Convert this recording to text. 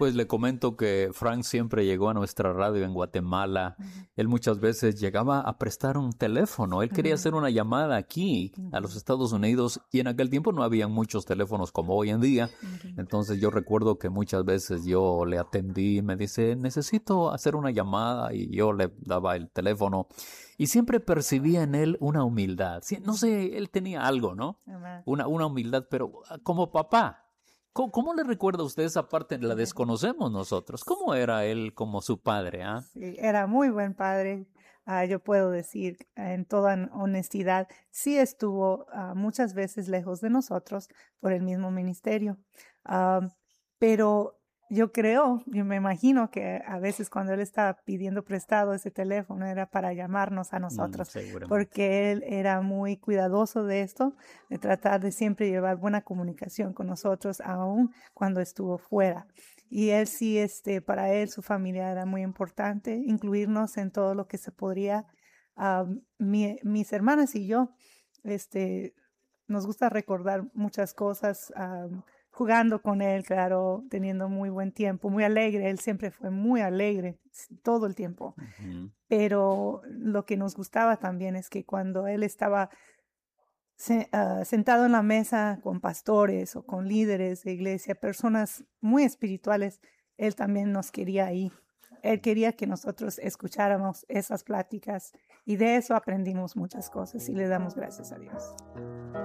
Pues le comento que Frank siempre llegó a nuestra radio en Guatemala. Él muchas veces llegaba a prestar un teléfono. Él quería hacer una llamada aquí a los Estados Unidos y en aquel tiempo no habían muchos teléfonos como hoy en día. Entonces yo recuerdo que muchas veces yo le atendí y me dice, necesito hacer una llamada, y yo le daba el teléfono y siempre percibía en él una humildad. Sí, no sé, él tenía algo, ¿no? Amén. Una humildad, pero como papá. ¿Cómo le recuerda a usted esa parte? La desconocemos nosotros. ¿Cómo era él como su padre? ¿Ah? Sí, era muy buen padre. Yo puedo decir en toda honestidad, sí estuvo muchas veces lejos de nosotros por el mismo ministerio. Ah, pero yo me imagino que a veces cuando él estaba pidiendo prestado ese teléfono era para llamarnos a nosotros, Seguramente. porque él era muy cuidadoso de esto, de tratar de siempre llevar buena comunicación con nosotros, aun cuando estuvo fuera. Y él sí, para él, su familia era muy importante, incluirnos en todo lo que se podría. Mis hermanas y yo, nos gusta recordar muchas cosas, jugando con él, claro, teniendo muy buen tiempo, muy alegre. Él siempre fue muy alegre todo el tiempo. Ujú. Pero lo que nos gustaba también es que cuando él estaba sentado en la mesa con pastores o con líderes de iglesia, personas muy espirituales, él también nos quería ahí. Él quería que nosotros escucháramos esas pláticas y de eso aprendimos muchas cosas y le damos gracias a Dios.